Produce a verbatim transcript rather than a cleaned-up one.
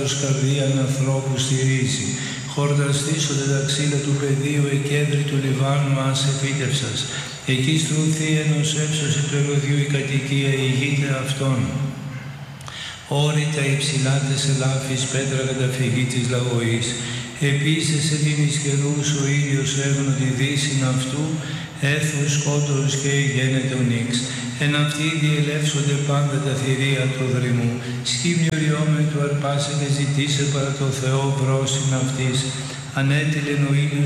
καρδίαν ανθρώπου στηρίζει. Χορταστήσονται τα ξύλα του πεδίου, εκέντρη του Λιβάνου μας επίτευσας. Εκεί στρουθή ενός έψωση του ερωδιού η κατοικία ηγείται αυτών. Όρητα υψηλά τες ελάφης, πέτρα καταφυγή της λαγωής. Επίσης σε την ισκερούς ο ήλιος έγνω τη δύση αυτού, έθος σκότος και γένεται ο νύξ. Εν αυτοί διελεύσονται πάντα τα θηρία του δρυμού. Σκύμνιο ριόμαι του αρπάσετε ζητήσε παρά το Θεό βρόσιν αυτής. Ανέτειλεν ο ήλιος